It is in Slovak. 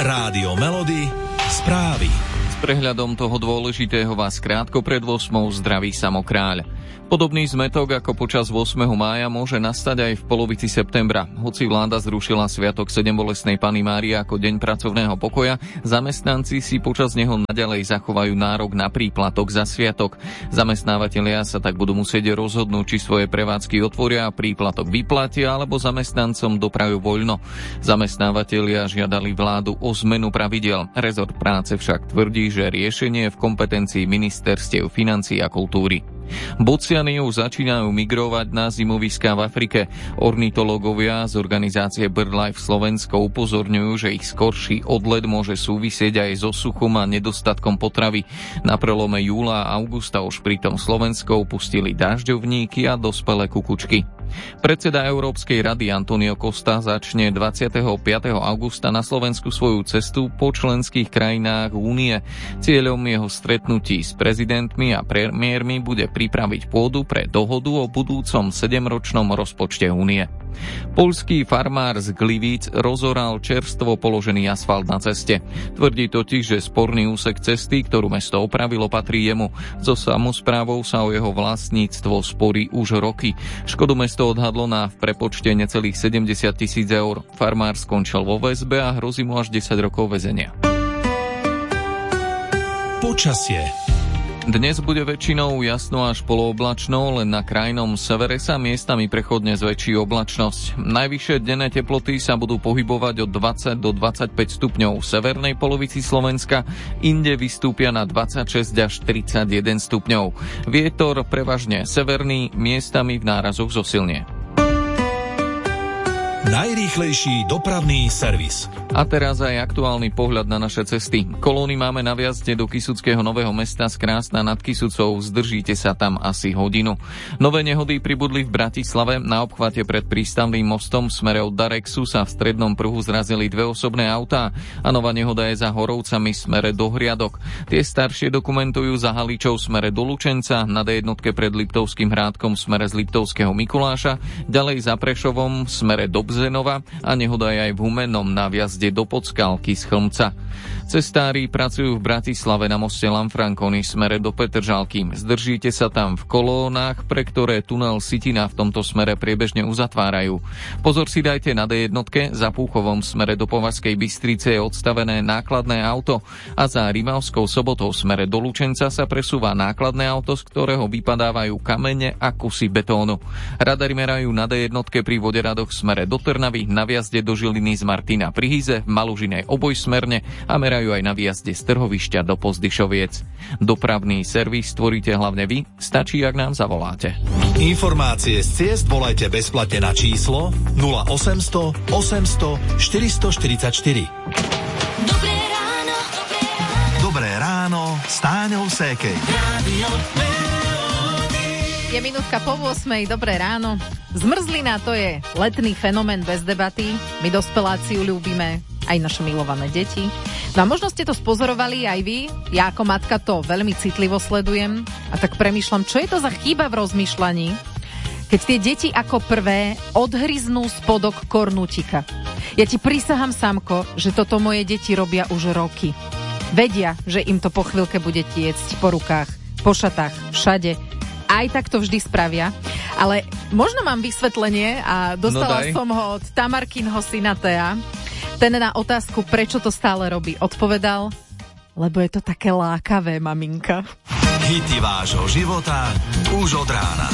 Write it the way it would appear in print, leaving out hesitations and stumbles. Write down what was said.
Rádio Melody, správy. S prehľadom toho dôležitého vás krátko pred 8 zdraví Samokráľ. Podobný zmätok ako počas 8. mája môže nastať aj v polovici septembra. Hoci vláda zrušila sviatok Sedembolestnej Panny Márie ako deň pracovného pokoja, zamestnanci si počas neho naďalej zachovajú nárok na príplatok za sviatok. Zamestnávatelia sa tak budú musieť rozhodnúť, či svoje prevádzky otvoria a príplatok vyplatia, alebo zamestnancom doprajú voľno. Zamestnávatelia žiadali vládu o zmenu pravidiel. Rezort práce však tvrdí, že riešenie je v kompetencii ministerstiev financií a kultúry. Bociany už začínajú migrovať na zimoviská v Afrike. Ornitológovia z organizácie BirdLife Slovensko upozorňujú, že ich skorší odlet môže súvisieť aj so suchom a nedostatkom potravy. Na prelome júla a augusta už pritom Slovensko upustili dažďovníky a dospelé kukučky. Predseda Európskej rady Antonio Costa začne 25. augusta na Slovensku svoju cestu po členských krajinách únie. Cieľom jeho stretnutí s prezidentmi a premiérmi bude pripraviť pôdu pre dohodu o budúcom 7-ročnom rozpočte únie. Poľský farmár z Glivíc rozoral čerstvo položený asfalt na ceste. Tvrdí totiž, že sporný úsek cesty, ktorú mesto opravilo, patrí jemu. So samosprávou sa o jeho vlastníctvo sporí už roky. Škodu mesto odhadlo na v prepočte necelých 70 000 eur. Farmár skončil vo väzbe a hrozí mu až 10 rokov väzenia. Počasie. Dnes bude väčšinou jasno až polooblačno, len na krajnom severe sa miestami prechodne zväčší oblačnosť. Najvyššie denné teploty sa budú pohybovať od 20 do 25 stupňov v severnej polovici Slovenska, inde vystúpia na 26 až 31 stupňov. Vietor prevažne severný, miestami v nárazoch zosilnie. Najrýchlejší dopravný servis. A teraz aj aktuálny pohľad na naše cesty. Kolóny máme na vjazde do Kysuckého Nového Mesta z Krásna nad Kysucou. Zdržíte sa tam asi hodinu. Nové nehody pribudli v Bratislave. Na obchvate pred prístavným mostom v smere od Darexu sa v strednom pruhu zrazili dve osobné autá a nová nehoda je za Horovcami v smere do Hriadok. Tie staršie dokumentujú za Haličov v smere do Lučenca, na D1 pred Liptovským Hrádkom v smere z Liptovského Mikuláša, ďalej za Prešovom v smere do Bzenova a nehoda je aj v Humennom na vjazde do Podskalky z Chlmca. Cestári pracujú v Bratislave na moste Lanfranconi v smere do Petržalky. Zdržíte sa tam v kolónach, pre ktoré tunel Sitina v tomto smere priebežne uzatvárajú. Pozor si dajte na D1, za Púchovom v smere do Považskej Bystrice je odstavené nákladné auto a za Rimavskou Sobotou v smere do Lučenca sa presúva nákladné auto, z ktorého vypadávajú kamene a kusy betónu. Radari merajú na D1 pri Voderadoch v smere do Trnavy, na vjazde do Žiliny z Martina pri Hyze, v Malužinej obojsmerne a merajú aj na výjazde z Trhovišťa do Pozdyšoviec. Dopravný servis tvoríte hlavne vy, stačí, ak nám zavoláte. Informácie z ciest volajte bezplatne na číslo 0800 800 444. Dobré ráno. Dobré ráno s Táňou Sékej. Je minútka po 8, dobré ráno. Zmrzlina to je letný fenomén bez debaty. My dospeláci ju ľúbime, aj naše milované deti. No a možno ste to spozorovali aj vy. Ja ako matka to veľmi citlivo sledujem a tak premýšľam, čo je to za chyba v rozmýšľaní, keď tie deti ako prvé odhryznú spodok kornútika. Ja ti prisahám, Samko, že toto moje deti robia už roky. Vedia, že im to po chvíľke bude tiecť po rukách, po šatách, všade. Aj tak to vždy spravia. Ale možno mám vysvetlenie a dostala som ho od Tamarkinho syna Tea. Ten na otázku, prečo to stále robí, odpovedal, lebo je to také lákavé, maminka. Hity vášho života už od rána.